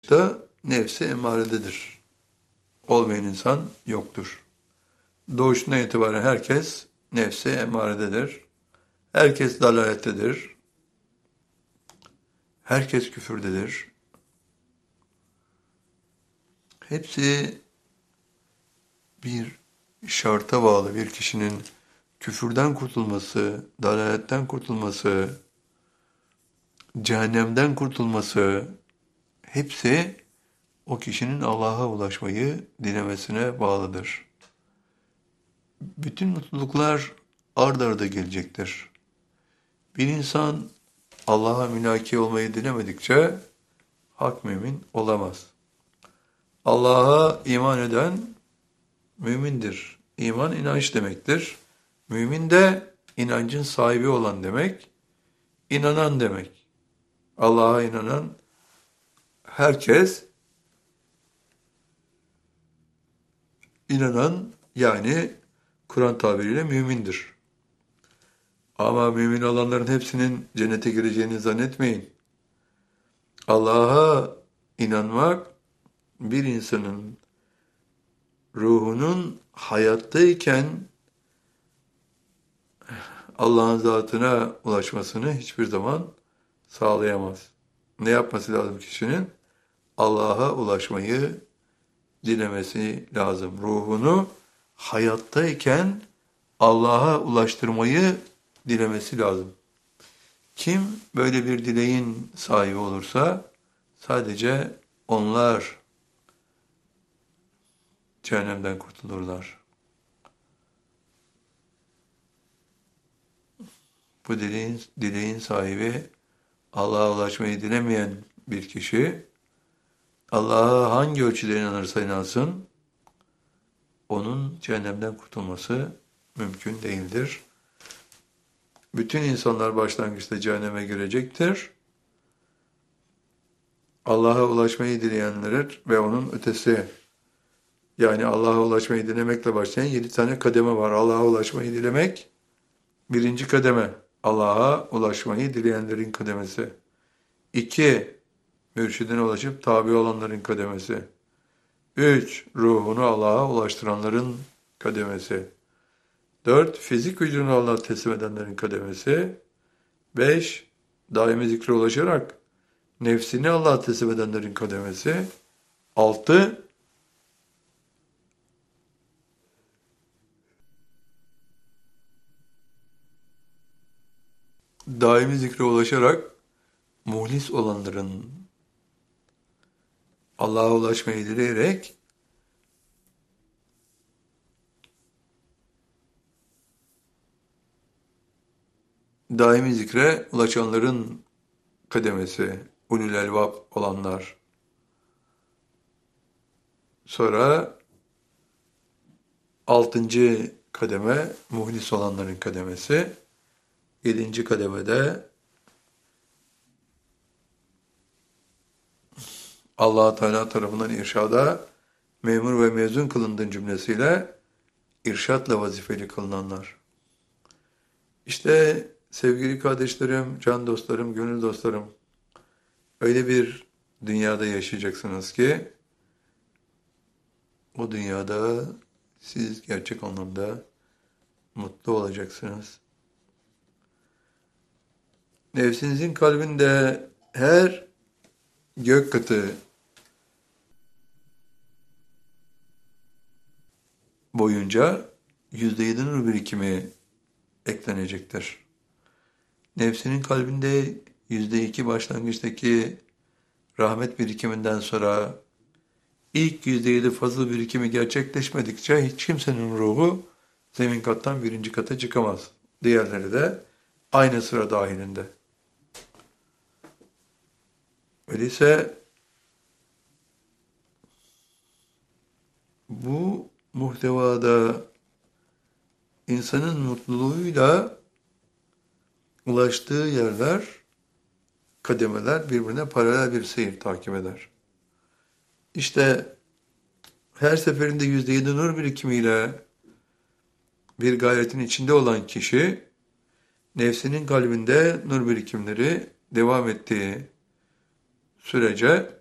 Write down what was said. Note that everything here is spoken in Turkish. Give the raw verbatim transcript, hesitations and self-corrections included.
da nefsi emarededir. Olmayan insan yoktur. Doğuşundan itibaren herkes nefsi emarededir. Herkes dalalettedir. Herkes küfürdedir. Hepsi bir şarta bağlı. Bir kişinin küfürden kurtulması, dalaletten kurtulması, cehennemden kurtulması, hepsi o kişinin Allah'a ulaşmayı dilemesine bağlıdır. Bütün mutluluklar ard arda gelecektir. Bir insan Allah'a mülaki olmayı dilemedikçe hak mümin olamaz. Allah'a iman eden mümindir. İman inanç demektir. Mümin de inancın sahibi olan demek, inanan demek. Allah'a inanan herkes inanan, yani Kur'an tabiriyle mümindir. Ama mümin olanların hepsinin cennete gireceğini zannetmeyin. Allah'a inanmak bir insanın ruhunun hayattayken Allah'ın zatına ulaşmasını hiçbir zaman sağlayamaz. Ne yapması lazım kişinin? Allah'a ulaşmayı dilemesi lazım. Ruhunu hayattayken Allah'a ulaştırmayı dilemesi lazım. Kim böyle bir dileğin sahibi olursa sadece onlar cehennemden kurtulurlar. Bu dileğin, dileğin sahibi Allah'a ulaşmayı dilemeyen bir kişi, Allah'a hangi ölçüde inanırsa inansın, onun cehennemden kurtulması mümkün değildir. Bütün insanlar başlangıçta cehenneme girecektir. Allah'a ulaşmayı dileyenler ve onun ötesi, yani Allah'a ulaşmayı dilemekle başlayan yedi tane kademe var. Allah'a ulaşmayı dilemek, birinci kademe, Allah'a ulaşmayı dileyenlerin kademesi. İki, mürşidine ulaşıp tabi olanların kademesi. Üç, ruhunu Allah'a ulaştıranların kademesi. Dört, fizik vücudunu Allah'a teslim edenlerin kademesi. Beş, daimi zikre ulaşarak nefsini Allah'a teslim edenlerin kademesi. Altı, daimi zikre ulaşarak muhlis olanların, Allah'a ulaşmayı dileyerek daimi zikre ulaşanların kademesi, ulul elbab olanlar. Sonra altıncı kademe muhlis olanların kademesi. Yedinci kademede Allah Teala tarafından irşada memur ve mezun kılındığın cümlesiyle irşatla vazifeli kılınanlar. İşte sevgili kardeşlerim, can dostlarım, gönül dostlarım, öyle bir dünyada yaşayacaksınız ki o dünyada siz gerçek anlamda mutlu olacaksınız. Nefsinizin kalbinde her gök katı boyunca yüzde yedi nur birikimi eklenecektir. Nefsinin kalbinde yüzde iki başlangıçtaki rahmet birikiminden sonra ilk yüzde yedi fazıl birikimi gerçekleşmedikçe hiç kimsenin ruhu zemin kattan birinci kata çıkamaz. Diğerleri de aynı sıra dahilinde. Öyleyse bu muhtevada insanın mutluluğuyla ulaştığı yerler, kademeler birbirine paralel bir seyir takip eder. İşte her seferinde yüzde yedi nur birikimiyle bir gayretin içinde olan kişi, nefsinin kalbinde nur birikimleri devam ettiği sürece